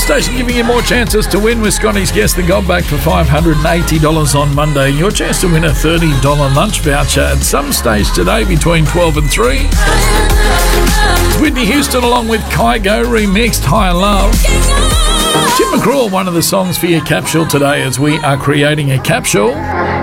Station giving you more chances to win with Scotty's Guess the God back for $580 on Monday. Your chance to win a $30 lunch voucher at some stage today between 12 and 3. Whitney Houston along with Kygo remixed High Love. Tim McGraw, one of the songs for your capsule today as we are creating a capsule.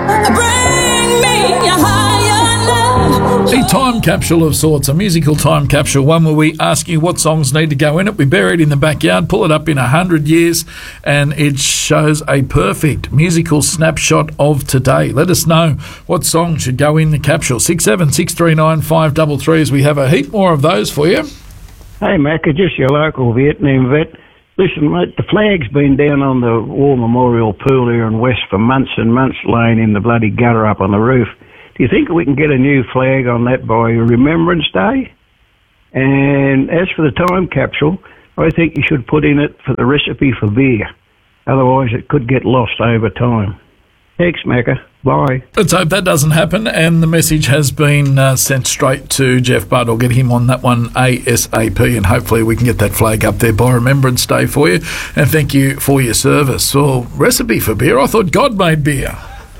A time capsule of sorts, a musical time capsule, one where we ask you what songs need to go in it. We bury it in the backyard, pull it up in 100 years, and it shows a perfect musical snapshot of today. Let us know what song should go in the capsule. 676395 533 as we have a heap more of those for you. Hey, Macca, just your local Vietnam vet. Listen, mate, the flag's been down on the War Memorial Pool here in West for months and months, laying in the bloody gutter up on the roof. Do you think we can get a new flag on that by Remembrance Day? And as for the time capsule, I think you should put in it for the recipe for beer. Otherwise, it could get lost over time. Thanks, Macca. Bye. Let's hope that doesn't happen. And the message has been sent straight to Jeff Budd. I'll get him on that one ASAP, and hopefully we can get that flag up there by Remembrance Day for you. And thank you for your service. Well, recipe for beer? I thought God made beer.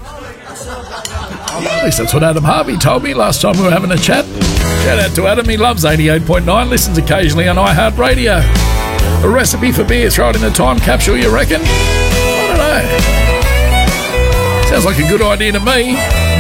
At least that's what Adam Harvey told me last time we were having a chat. Shout out to Adam. He loves 88.9, listens occasionally on iHeartRadio. A recipe for beer, throw it in the time capsule, you reckon? I don't know. Sounds like a good idea to me.